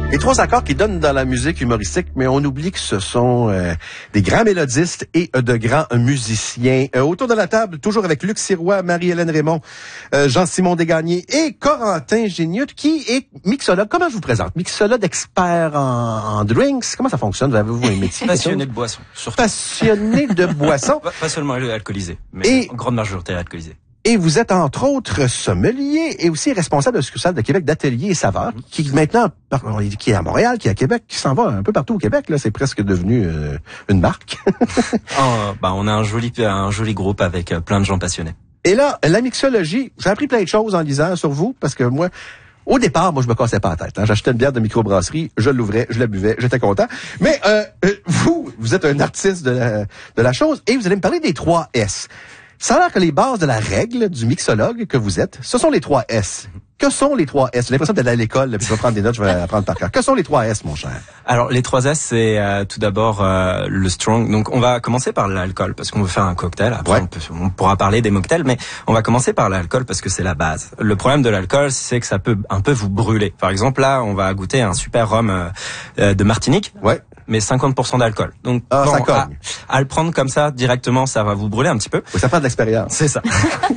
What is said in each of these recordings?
Les trois accords qui donnent dans la musique humoristique, mais on oublie que ce sont des grands mélodistes et de grands musiciens. Autour de la table, toujours avec Luc Sirois, Marie-Hélène Raymond, Jean-Simon Desgagnés et Corentin Géniot, qui est mixologue. Comment je vous présente? Mixologue expert en drinks. Comment ça fonctionne? Avez-vous un métier? Passionné de boissons, surtout. Passionné de boissons. Pas seulement alcoolisé, mais en grande majorité alcoolisé. Et vous êtes entre autres sommelier et aussi responsable de la succursale de Québec d'Atelier et Saveurs, qui maintenant, qui est à Montréal, qui est à Québec, qui s'en va un peu partout au Québec. Là, c'est presque devenu une marque. On a un joli groupe avec plein de gens passionnés. Et là, la mixologie, j'ai appris plein de choses en lisant sur vous, parce que moi, au départ, je me cassais pas la tête. Hein. J'achetais une bière de microbrasserie, je l'ouvrais, je la buvais, j'étais content. Mais vous êtes un artiste de la chose et vous allez me parler des 3 S. Ça a l'air que les bases de la règle du mixologue que vous êtes, ce sont les 3 S. Que sont les 3 S? J'ai l'impression d'être à l'école, puis je vais prendre des notes, je vais apprendre par cœur. Que sont les 3 S, mon cher? Alors, les 3 S, c'est tout d'abord le strong. Donc, on va commencer par l'alcool, parce qu'on veut faire un cocktail. Après, on pourra parler des mocktails, mais on va commencer par l'alcool, parce que c'est la base. Le problème de l'alcool, c'est que ça peut un peu vous brûler. Par exemple, là, on va goûter un super rhum de Martinique. Ouais. Mais 50% d'alcool. Donc, ça cogne. À le prendre comme ça, directement, ça va vous brûler un petit peu. Oui, ça prend de l'expérience. C'est ça.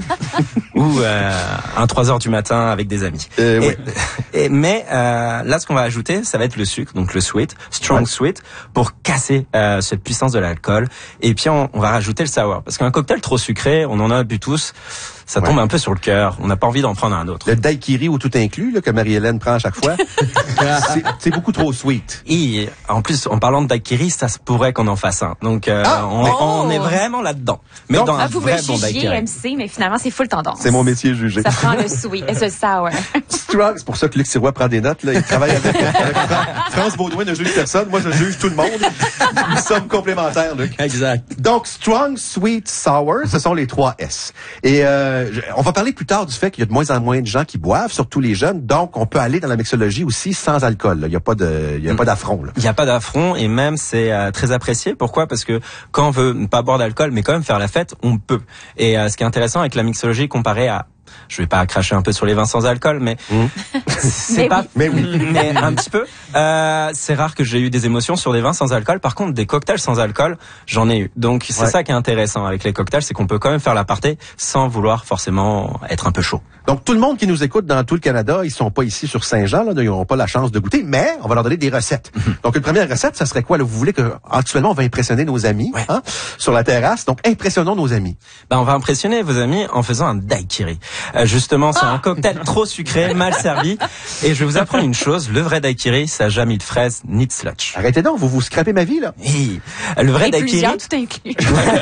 Ou un 3h du matin avec des amis. Oui. Mais là, ce qu'on va ajouter, ça va être le sucre, donc le sweet, strong sweet, pour casser cette puissance de l'alcool. Et puis, on va rajouter le sour. Parce qu'un cocktail trop sucré, on en a bu tous, ça tombe un peu sur le cœur. On n'a pas envie d'en prendre un autre. Le daiquiri ou tout inclus, là, que Marie-Hélène prend à chaque fois, c'est beaucoup trop sweet. Et en plus, en parlant de daiquiri, ça se pourrait qu'on en fasse un. Donc, on est vraiment là-dedans. Mais donc, dans un vous vrai me bon jugez, daiquiri. MC, mais finalement, c'est full tendance. C'est mon métier juger. Ça prend le sweet et le sour. Strong, c'est pour ça que Luc Sirois prend des notes. Là. Il travaille avec France Baudouin, ne juge personne. Moi, je juge tout le monde. Nous sommes complémentaires, Luc. Exact. Donc, strong, sweet, sour, ce sont les 3 S. Et on va parler plus tard du fait qu'il y a de moins en moins de gens qui boivent, surtout les jeunes. Donc, on peut aller dans la mixologie aussi sans alcool. Là. Il n'y a pas d'affront. Il n'y a pas d'affront et même c'est très apprécié. Pourquoi? Parce que quand on veut ne pas boire d'alcool, mais quand même faire la fête, on peut. Et ce qui est intéressant avec la mixologie comparé à, je vais pas cracher un peu sur les vins sans alcool, mais c'est pas, mais un petit peu. C'est rare que j'ai eu des émotions sur des vins sans alcool. Par contre, des cocktails sans alcool, j'en ai eu. Donc c'est ça qui est intéressant avec les cocktails, c'est qu'on peut quand même faire la partie sans vouloir forcément être un peu chaud. Donc tout le monde qui nous écoute dans tout le Canada, ils sont pas ici sur Saint-Jean, là, ils n'auront pas la chance de goûter, mais on va leur donner des recettes. Donc une première recette, ça serait quoi? Là, vous voulez que actuellement on va impressionner nos amis sur la terrasse. Donc impressionnons nos amis. On va impressionner vos amis en faisant un daiquiri. Justement, c'est un cocktail trop sucré, mal servi. Et je vais vous apprendre une chose, le vrai daiquiri, ça n'a jamais mis de fraises ni de slotch. Arrêtez donc, vous scrapez ma vie, là. Oui. Le vrai daiquiri... tout inclus.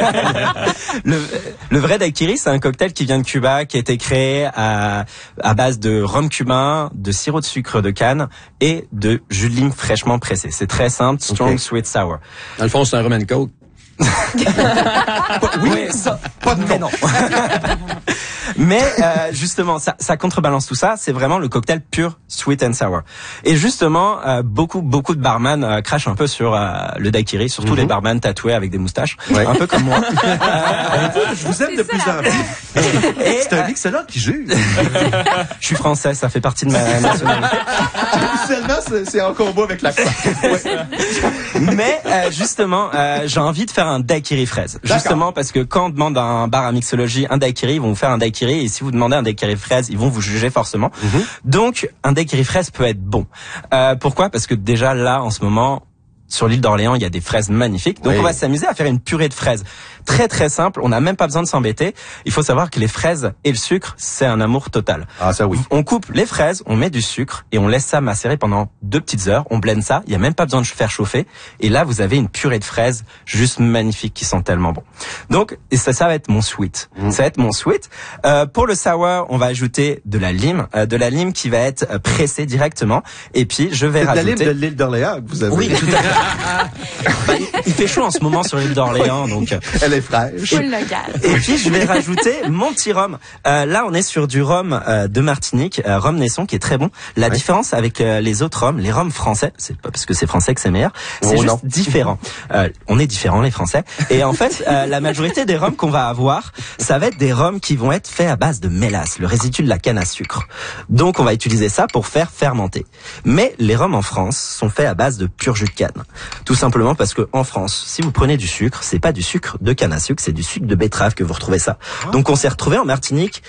le vrai daiquiri, c'est un cocktail qui vient de Cuba, qui a été créé à base de rhum cubain, de sirop de sucre de canne et de jus de lime fraîchement pressé. C'est très simple, strong, sweet, sour. Dans le fond, c'est un rum and coke. Oui, ça, pas de mais non. Mais justement, ça contrebalance tout ça. C'est vraiment le cocktail pur sweet and sour. Et justement, beaucoup de barman crachent un peu sur le daiquiri, surtout les barman tatoués avec des moustaches, un peu comme moi. Je vous aime de plus en plus. C'est un excellent qui juge. Je suis français, ça fait partie de ma nationalité. Seulement, c'est en combo avec l'accent. Mais justement, j'ai envie de faire un daiquiri fraise. Justement parce que quand on demande à un bar à mixologie un daiquiri, ils vont vous faire un daiquiri, et si vous demandez un daiquiri fraise, ils vont vous juger forcément. Donc un daiquiri fraise peut être bon. Pourquoi? Parce que déjà là en ce moment sur l'île d'Orléans, il y a des fraises magnifiques. Donc on va s'amuser à faire une purée de fraises. Très très simple, on n'a même pas besoin de s'embêter. Il faut savoir que les fraises et le sucre, c'est un amour total. Ah ça oui. On coupe les fraises, on met du sucre et on laisse ça macérer pendant 2 petites heures. On blende ça, il y a même pas besoin de faire chauffer. Et là, vous avez une purée de fraises juste magnifique qui sent tellement bon. Donc ça va être mon sweet. Ça va être mon sweet. Pour le sour, on va ajouter de la lime qui va être pressée directement. Et puis je vais rajouter de la lime de l'île d'Orléans que vous avez. Oui, tout à fait. Il fait chaud en ce moment sur l'île d'Orléans, donc. Elle est fraîche. Full local. Et puis je vais rajouter mon petit rhum. Là, on est sur du rhum de Martinique, rhum Naisson, qui est très bon. La différence avec les autres rhums, les rhums français, c'est pas parce que c'est français que c'est meilleur, c'est juste différent. On est différents les Français. Et en fait, la majorité des rhums qu'on va avoir, ça va être des rhums qui vont être faits à base de mélasse, le résidu de la canne à sucre. Donc on va utiliser ça pour faire fermenter. Mais les rhums en France sont faits à base de pur jus de canne. Tout simplement parce que en France, si vous prenez du sucre, c'est pas du sucre de canne à sucre, c'est du sucre de betterave que vous retrouvez ça. Donc on s'est retrouvé en Martinique,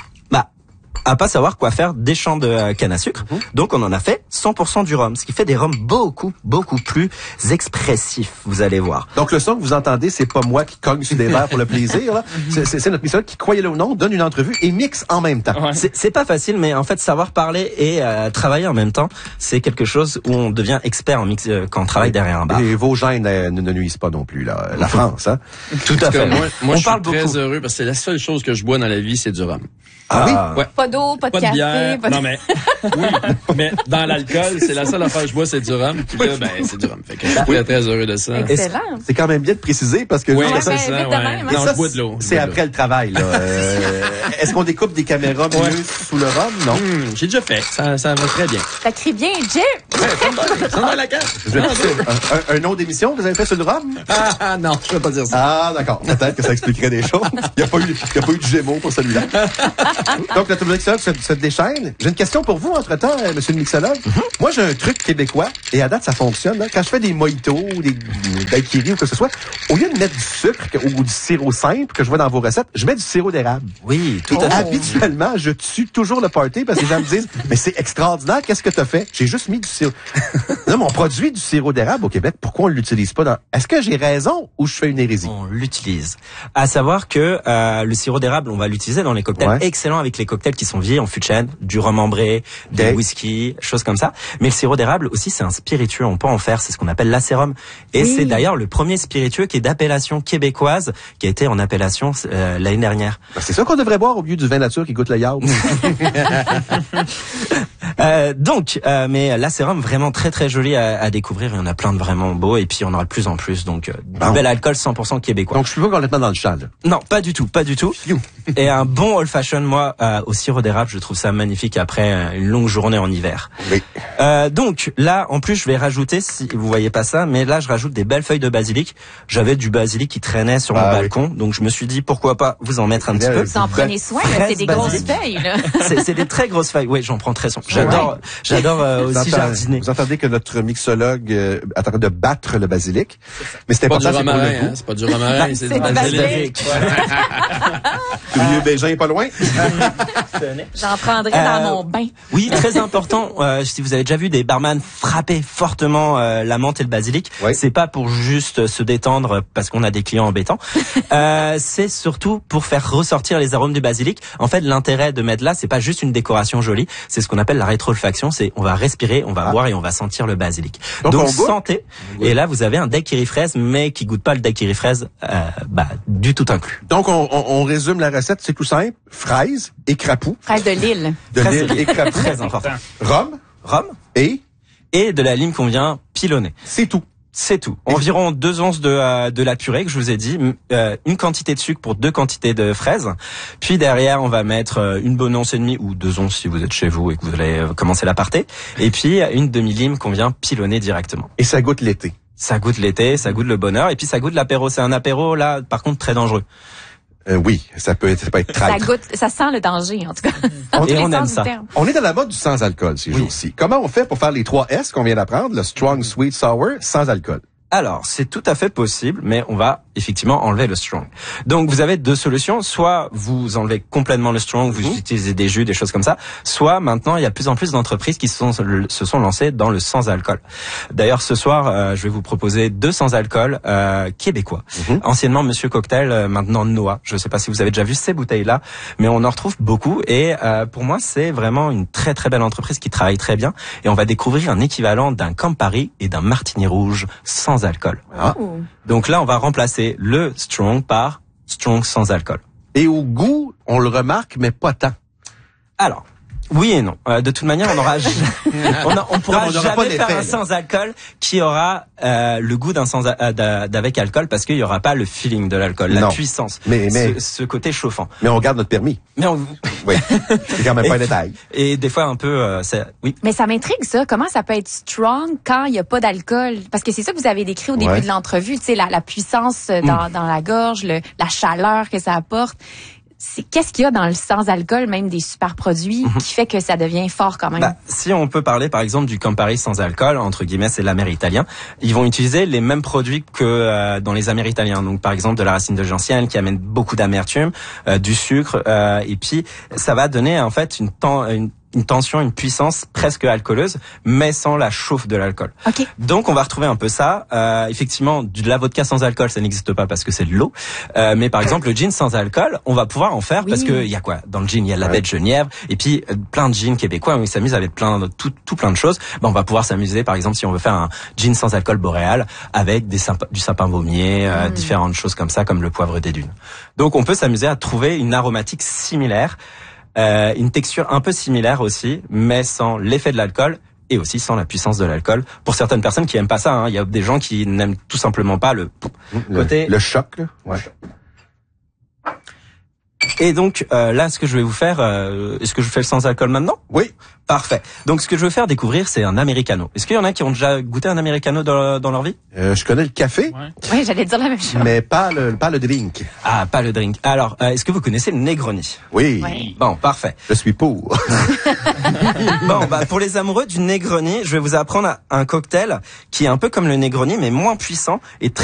à pas savoir quoi faire des champs de canne à sucre. Donc on en a fait 100% du rhum, ce qui fait des rhums beaucoup plus expressifs, vous allez voir. Donc le son que vous entendez, c'est pas moi qui cogne sur des verres pour le plaisir, là. C'est notre mixologue qui, croyez-le ou non, donne une entrevue et mixe en même temps. Ouais. C'est pas facile, mais en fait savoir parler et travailler en même temps, c'est quelque chose où on devient expert en mix quand on travaille derrière un bar. Et vos gènes ne nuisent pas non plus, là. La France, hein. Tout à fait. Moi, on je parle suis très beaucoup. heureux parce que c'est la seule chose que je bois dans la vie, c'est du rhum. Ah oui? Ouais. Pas d'eau, pas de Pas de café, bière. pas de... Non, mais, oui. Mais dans l'alcool, c'est la seule affaire que je bois, c'est du rhum. Puis là, c'est du rhum. Fait que je suis très, très heureux de ça. Excellent. C'est quand même bien de préciser parce que Oui, Ouais, c'est mais ça, vite de même, hein. Non, ça, je bois de l'eau. c'est après le travail, là. Est-ce qu'on découpe des caméras mieux sous le rhum? Non. J'ai déjà fait. Ça va très bien. Ça crie bien, Jim! Ça dans la cage. Je vais un nom d'émission que vous avez fait sur le rhum? Ah, non, je vais pas dire ça. Ah, d'accord. Peut-être que ça expliquerait des choses. Il n'y a pas eu de Gémeaux pour celui-là. Donc, la mixologue se déchaîne. J'ai une question pour vous, entre-temps, monsieur le mixologue. Moi, j'ai un truc québécois, et à date, ça fonctionne. Là. Quand je fais des mojitos, des daiquiris ou quoi que ce soit, au lieu de mettre du sucre ou du sirop simple que je vois dans vos recettes, je mets du sirop d'érable. Oui, tout à fait. Habituellement, je tue toujours le party parce que les gens me disent « Mais c'est extraordinaire, qu'est-ce que t'as fait? » J'ai juste mis du sirop. Non, mais on produit du sirop d'érable au Québec. Pourquoi on l'utilise pas dans... Est-ce que j'ai raison ou je fais une hérésie? On l'utilise. À savoir que le sirop d'érable, on va l'utiliser dans les cocktails excellents avec les cocktails qui sont vieillis en fût de chêne, du rhum ambré, des whisky, choses comme ça. Mais le sirop d'érable aussi, c'est un spiritueux. On peut en faire, c'est ce qu'on appelle l'acérum. Et c'est d'ailleurs le premier spiritueux qui est d'appellation québécoise, qui a été en appellation l'année dernière. Ben, c'est ça qu'on devrait boire au lieu du vin nature qui goûte le yaourt. Mais l'acérum, vraiment très très joli à découvrir. Il y en a plein de vraiment beaux. Et puis on aura de plus en plus. Donc du bel alcool 100% québécois. Donc je suis pas complètement dans le champ, là. Non, pas du tout. Et un bon old fashion, moi, au sirop d'érable, je trouve ça magnifique après une longue journée en hiver. Oui. Donc là, en plus, je vais rajouter, si vous voyez pas ça, mais là, je rajoute des belles feuilles de basilic. J'avais du basilic qui traînait sur mon balcon, donc je me suis dit pourquoi pas vous en mettre un petit peu. Vous en prenez soin, là, c'est des grosses feuilles, là. C'est des très grosses feuilles. Oui, j'en prends très soin. J'adore aussi jardiner. Vous entendez que notre mixologue est en train de battre le basilic, mais c'est important, c'est pour le goût. C'est pas du romarin, c'est du basilic. Le vieux Bégin est pas loin. J'en prendrais dans mon bain. Oui, très important. Si vous avez déjà vu des barman frapper fortement la menthe et le basilic, c'est pas pour juste se détendre parce qu'on a des clients embêtants. C'est surtout pour faire ressortir les arômes du basilic. En fait, l'intérêt de mettre là, c'est pas juste une décoration jolie, c'est ce qu'on appelle la rétro-olfaction. C'est on va respirer, on va boire et on va sentir le basilic. Donc sentez. Et là, vous avez un daiquiri fraise, mais qui goûte pas le daiquiri fraise, du tout inclus. Donc on résume la recette, c'est tout simple. Fraises et crapou. Fraises de Lille. De l'île et crapou. Très important. Rhum et de la lime qu'on vient pilonner. C'est tout. C'est tout. Environ 2 onces de la purée que je vous ai dit, une quantité de sucre pour 2 quantités de fraises. Puis derrière, on va mettre une bonne once et demie ou 2 onces si vous êtes chez vous et que vous allez commencer l'aparté. Et puis une demi-lime qu'on vient pilonner directement. Et ça goûte l'été. Ça goûte l'été, ça goûte le bonheur et puis ça goûte l'apéro. C'est un apéro là, par contre, très dangereux. Oui, ça peut être traître. Ça sent le danger, en tout cas. On aime ça. On est dans la mode du sans-alcool ces jours-ci. Comment on fait pour faire les 3 S qu'on vient d'apprendre, le strong, sweet, sour, sans alcool? Alors, c'est tout à fait possible, mais on va effectivement enlever le strong. Donc, vous avez 2 solutions. Soit vous enlevez complètement le strong, vous utilisez des jus, des choses comme ça. Soit maintenant, il y a de plus en plus d'entreprises qui se sont lancées dans le sans-alcool. D'ailleurs, ce soir, je vais vous proposer 2 sans-alcool québécois. Anciennement Monsieur Cocktail, maintenant Noah. Je ne sais pas si vous avez déjà vu ces bouteilles-là, mais on en retrouve beaucoup. Et pour moi, c'est vraiment une très très belle entreprise qui travaille très bien. Et on va découvrir un équivalent d'un Campari et d'un Martini rouge sans alcool. Donc là, on va remplacer le strong par strong sans alcool. Et au goût, on le remarque, mais pas tant. Alors, Oui et non. De toute manière, on aura on pourra Non, on aura pas jamais faire d'effet, un là. sans alcool qui aura le goût d'un sans d'avec alcool parce qu'il y aura pas le feeling de l'alcool, la Non. puissance, Mais- ce côté chauffant. Mais on garde notre permis. Mais Oui. C'est quand même pas un détail. et des fois un peu oui. Mais ça m'intrigue, ça. Comment ça peut être strong quand il n'y a pas d'alcool? Parce que c'est ça que vous avez décrit au début Ouais. de l'entrevue, tu sais, la puissance dans la gorge, la chaleur que ça apporte. Qu'est-ce qu'il y a dans le sans-alcool, même des super produits, qui fait que ça devient fort quand même? Bah, si on peut parler par exemple du Campari sans alcool, entre guillemets, c'est l'Amér-Italien, ils vont utiliser les mêmes produits que dans les Amér-Italiens. Donc par exemple de la racine de gentiane qui amène beaucoup d'amertume, du sucre, et puis ça va donner en fait une tension, une puissance presque alcooleuse, mais sans la chauffe de l'alcool. OK. Donc on va retrouver un peu ça. Effectivement, de la vodka sans alcool, ça n'existe pas parce que c'est de l'eau. Mais par exemple, le gin sans alcool, on va pouvoir en faire parce que il y a quoi dans le gin? Il y a de la baie de Genièvre et puis plein de gins québécois où ils s'amusent avec tout plein de choses. Ben, on va pouvoir s'amuser, par exemple, si on veut faire un gin sans alcool boréal avec du sapin baumier, différentes choses comme ça, comme le poivre des dunes. Donc on peut s'amuser à trouver une aromatique similaire. Une texture un peu similaire aussi, mais sans l'effet de l'alcool et aussi sans la puissance de l'alcool. Pour certaines personnes qui aiment pas ça, hein. Il y a des gens qui n'aiment tout simplement pas le côté. Le choc, là. Ouais. Et donc là, ce que je vais vous faire, est-ce que je fais le sans alcool maintenant? Oui. Parfait. Donc ce que je veux faire découvrir, c'est un americano. Est-ce qu'il y en a qui ont déjà goûté un americano dans leur vie? Je connais le café, Oui, j'allais dire la même chose. mais pas le drink. Ah, pas le drink. Alors, est-ce que vous connaissez le Negroni? Oui. Ouais. Bon, parfait. Je suis pour. Bon, bah pour les amoureux du Negroni, je vais vous apprendre un cocktail qui est un peu comme le Negroni, mais moins puissant et très